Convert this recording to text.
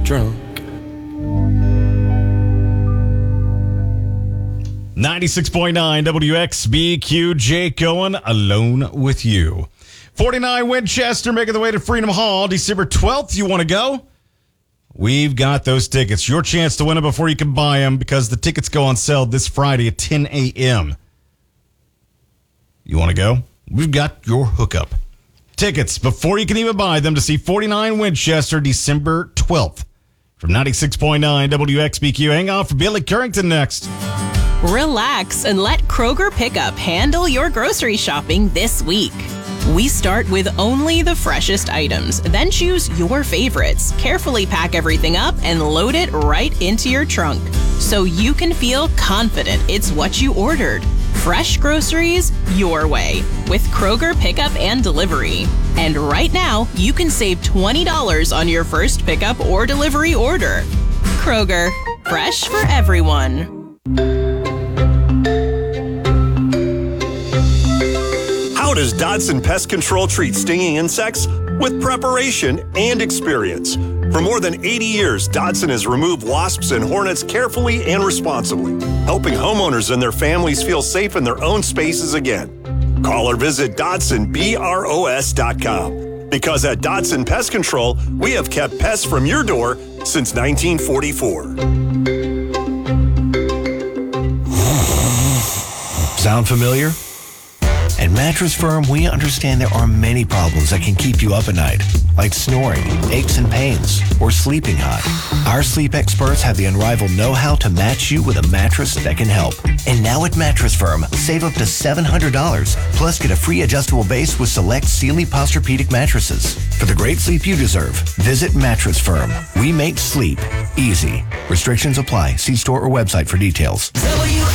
drunk. 96.9 WXBQ, Jake Owen, alone with you. 49 Winchester making the way to Freedom Hall, December 12th. You want to go? We've got those tickets. Your chance to win them before you can buy them because the tickets go on sale this Friday at 10 a.m. You want to go? We've got your hookup. Tickets before you can even buy them to see 49 Winchester, December 12th. From 96.9 WXBQ. Hang on for Billy Currington next. Relax and let Kroger Pickup handle your grocery shopping this week. We start with only the freshest items, then choose your favorites, carefully pack everything up, and load it right into your trunk so you can feel confident it's what you ordered. Fresh groceries your way with Kroger Pickup and Delivery. And right now, you can save $20 on your first pickup or delivery order. Kroger, fresh for everyone. How does Dodson Pest Control treat stinging insects? With preparation and experience. For more than 80 years, Dodson has removed wasps and hornets carefully and responsibly, helping homeowners and their families feel safe in their own spaces again. Call or visit DodsonBROS.com. Because at Dodson Pest Control, we have kept pests from your door since 1944. Sound familiar? At Mattress Firm, we understand there are many problems that can keep you up at night, like snoring, aches and pains, or sleeping hot. Our sleep experts have the unrivaled know-how to match you with a mattress that can help. And now at Mattress Firm, save up to $700, plus get a free adjustable base with select Sealy Posturepedic mattresses. For the great sleep you deserve, visit Mattress Firm. We make sleep easy. Restrictions apply. See store or website for details.